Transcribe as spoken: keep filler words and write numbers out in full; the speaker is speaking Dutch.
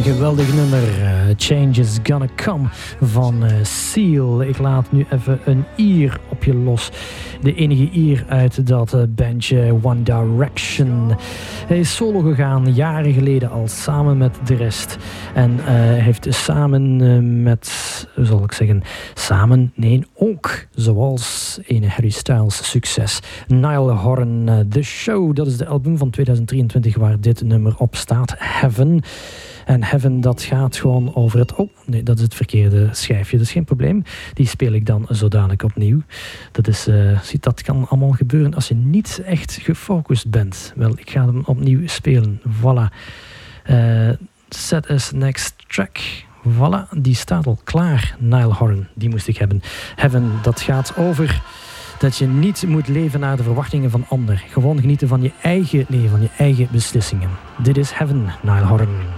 Geweldig nummer, uh, Change is Gonna Come van uh, Seal. Ik laat nu even een Ier op je los. De enige Ier uit dat uh, bandje One Direction. Hij is solo gegaan, jaren geleden al, samen met de rest. En uh, heeft samen uh, met, hoe zal ik zeggen, samen, nee, ook, zoals een Harry Styles succes, Niall Horan, uh, The Show. Dat is de album van tweeduizend drieëntwintig waar dit nummer op staat, Heaven. En Heaven, dat gaat gewoon over het... Oh, nee, dat is het verkeerde schijfje. Dat is geen probleem. Die speel ik dan zo dadelijk opnieuw. Dat is... Uh, dat kan allemaal gebeuren als je niet echt gefocust bent. Wel, ik ga hem opnieuw spelen. Voilà. Uh, set as next track. Voilà, die staat al klaar. Niall Horan, die moest ik hebben. Heaven, dat gaat over... dat je niet moet leven naar de verwachtingen van anderen. Gewoon genieten van je eigen leven, van je eigen beslissingen. Dit is Heaven, Niall Horan.